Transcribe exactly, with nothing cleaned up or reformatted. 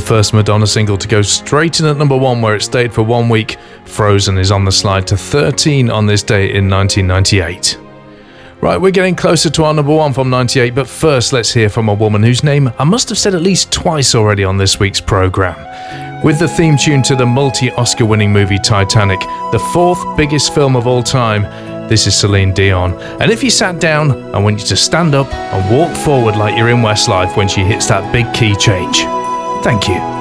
first Madonna single to go straight in at number one, where it stayed for one week. Frozen is on the slide to thirteen on this day in nineteen ninety-eight. Right, we're getting closer to our number one from ninety-eight, but first let's hear from a woman whose name I must have said at least twice already on this week's programme. With the theme tune to the multi-Oscar winning movie Titanic, the fourth biggest film of all time, this is Celine Dion. And if you sat down, I want you to stand up and walk forward like you're in Westlife when she hits that big key change. Thank you.